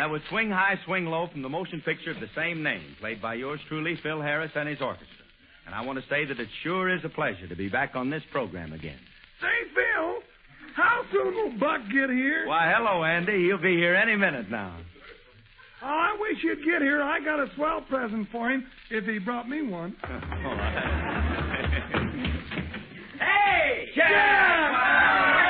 That was Swing High, Swing Low from the motion picture of the same name, played by yours truly, Phil Harris, and his orchestra. And I want to say that it sure is a pleasure to be back on this program again. Say, Phil, how soon will Buck get here? Why, hello, Andy. He'll be here any minute now. Oh, I wish he'd get here. I got a swell present for him if he brought me one. Hey! Jack!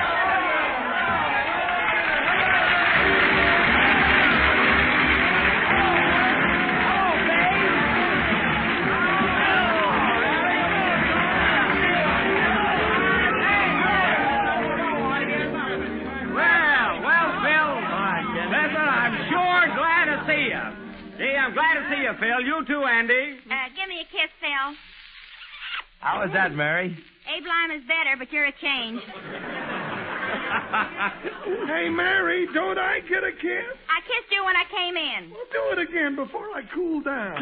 I'm glad to see you, Phil. You too, Andy. Give me a kiss, Phil. How is that, Mary? Abe Lyman's better, but you're a change. Hey, Mary, don't I get a kiss? I kissed you when I came in. Well, do it again before I cool down.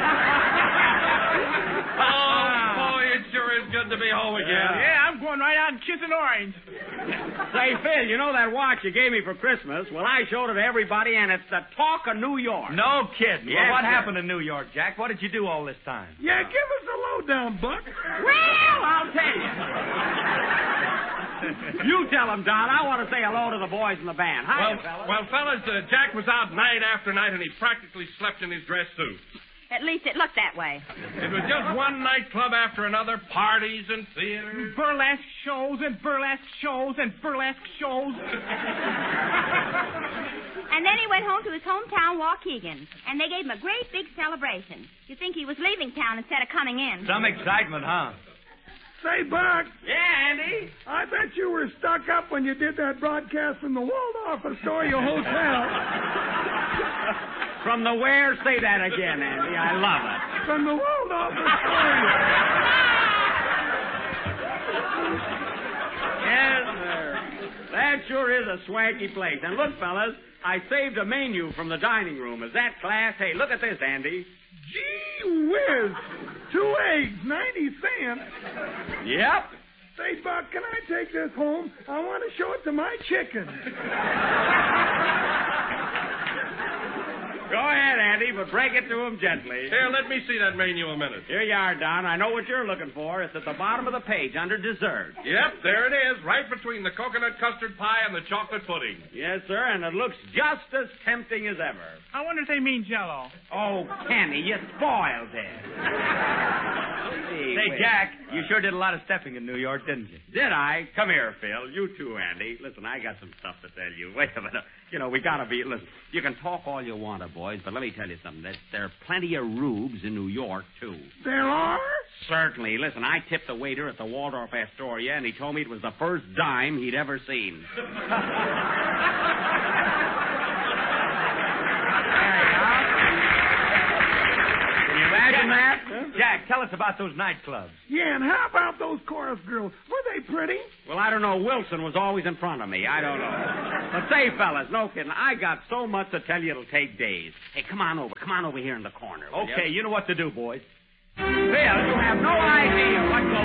Oh, boy, it sure is good to be home again. Yeah, I'm going right out and kissing Orange. Say, Phil, you know that watch you gave me for Christmas? Well, I showed it to everybody, and it's the talk of New York. No kidding. Yes, well, what sir. happened in New York, Jack? What did you do all this time? Yeah, give us a lowdown, Buck. Well, I'll tell you. You tell them, Don. I want to say hello to the boys in the band. Hi, fellas, Jack was out night after night, and he practically slept in his dress suit. At least it looked that way. It was just one nightclub after another, parties and theaters. Burlesque shows and burlesque shows and burlesque shows. And then he went home to his hometown, Waukegan, and they gave him a great big celebration. You'd think he was leaving town instead of coming in. Some excitement, huh? Say, Buck. Yeah, Andy? I bet you were stuck up when you did that broadcast from the Waldorf Astoria Hotel. From the where? Say that again, Andy. I love it. From the Waldorf Astoria. Yes, sir. That sure is a swanky place. And look, fellas, I saved a menu from the dining room. Is that class? Hey, look at this, Andy. Gee whiz. 2 eggs, 90 cents. Yep. Say, Buck, can I take this home? I want to show it to my chicken. Go ahead, Andy, but break it to him gently. Here, let me see that menu a minute. Here you are, Don. I know what you're looking for. It's at the bottom of the page, under dessert. Yep, there it is, right between the coconut custard pie and the chocolate pudding. Yes, sir, and it looks just as tempting as ever. I wonder if they mean Jell-O. Oh, Kenny, you spoiled it. Say, Jack, you sure did a lot of stepping in New York, didn't you? Did I? Come here, Phil. You too, Andy. Listen, I got some stuff to tell you. Wait a minute. You know, we gotta be... Listen, you can talk all you want to, boys, but let me tell you something. There are plenty of rubes in New York, too. There are? Certainly. Listen, I tipped the waiter at the Waldorf Astoria, and he told me it was the first dime he'd ever seen. Imagine that? Huh? Jack, tell us about those nightclubs. Yeah, and how about those chorus girls? Were they pretty? Well, I don't know. Wilson was always in front of me. I don't know. But say, fellas, no kidding. I got so much to tell you it'll take days. Hey, come on over. Come on over here in the corner. Okay, you know what to do, boys. Phil, you have no idea what goes